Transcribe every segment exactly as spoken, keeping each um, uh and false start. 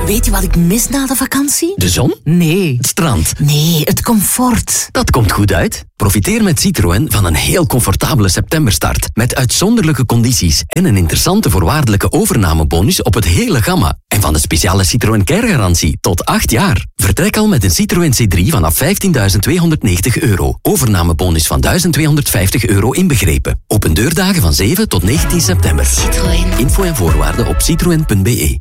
Weet je wat ik mis na de vakantie? De zon? Nee. Het strand? Nee, het comfort. Dat komt goed uit. Profiteer met Citroën van een heel comfortabele septemberstart. Met uitzonderlijke condities en een interessante voorwaardelijke overnamebonus op het hele gamma. En van de speciale Citroën Care-garantie tot acht jaar. Vertrek al met een Citroën C drie vanaf vijftienduizend tweehonderdnegentig euro. Overnamebonus van duizend tweehonderdvijftig euro inbegrepen. Open deurdagen van zeven tot negentien september. Citroën. Info en voorwaarden op citroen punt b e.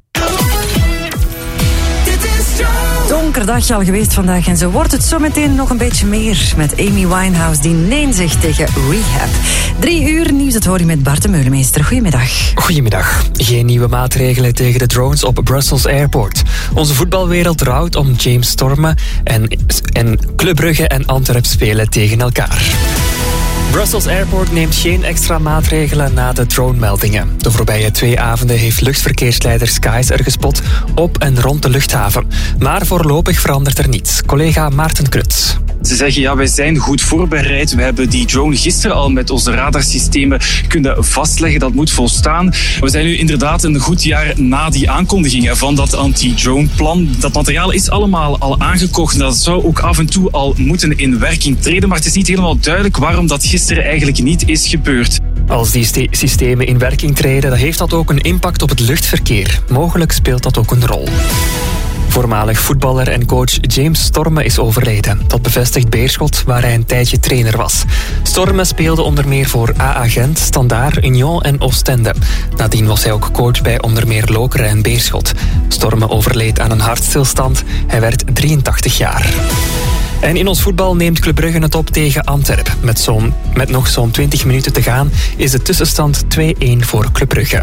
Donker dagje al geweest vandaag en zo wordt het zometeen nog een beetje meer met Amy Winehouse die nee zegt tegen Rehab. Drie uur nieuws, dat hoor je met Bart de Meulemeester. Goedemiddag. Goedemiddag. Geen nieuwe maatregelen tegen de drones op Brussels Airport. Onze voetbalwereld rouwt om James Storme en, en Club Brugge en Antwerp spelen tegen elkaar. Brussels Airport neemt geen extra maatregelen na de dronemeldingen. De voorbije twee avonden heeft luchtverkeersleider Skies er gespot op en rond de luchthaven. Maar voorlopig verandert er niets. Collega Maarten Kruts. Ze zeggen, ja, wij zijn goed voorbereid. We hebben die drone gisteren al met onze radarsystemen kunnen vastleggen. Dat moet volstaan. We zijn nu inderdaad een goed jaar na die aankondigingen van dat anti-drone-plan. Dat materiaal is allemaal al aangekocht. Dat zou ook af en toe al moeten in werking treden. Maar het is niet helemaal duidelijk waarom dat gisteren eigenlijk niet is gebeurd. Als die st- systemen in werking treden, dan heeft dat ook een impact op het luchtverkeer. Mogelijk speelt dat ook een rol. Voormalig voetballer en coach James Storme is overleden. Dat bevestigt Beerschot, waar hij een tijdje trainer was. Storme speelde onder meer voor A A Gent, Standaard, Union en Oostende. Nadien was hij ook coach bij onder meer Lokeren en Beerschot. Storme overleed aan een hartstilstand. Hij werd drieëntachtig jaar. En in ons voetbal neemt Club Brugge het op tegen Antwerp. Met, zo'n, met nog zo'n twintig minuten te gaan is de tussenstand twee-één voor Club Brugge.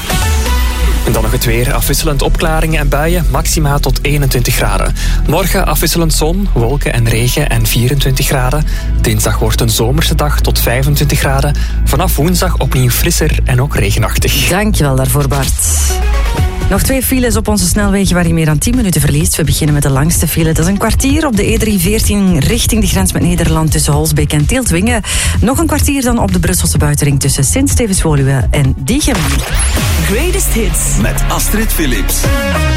En dan nog het weer. Afwisselend opklaringen en buien, maxima tot eenentwintig graden. Morgen afwisselend zon, wolken en regen en vierentwintig graden. Dinsdag wordt een zomerse dag tot vijfentwintig graden. Vanaf woensdag opnieuw frisser en ook regenachtig. Dankjewel daarvoor, Bart. Nog twee files op onze snelwegen waar je meer dan tien minuten verliest. We beginnen met de langste file. Dat is een kwartier op de E drieënveertien richting de grens met Nederland tussen Holsbeek en Tieltwingen. Nog een kwartier dan op de Brusselse buitenring tussen Sint-Stevens-Woluwe en Diegem. Greatest Hits met Astrid Philips.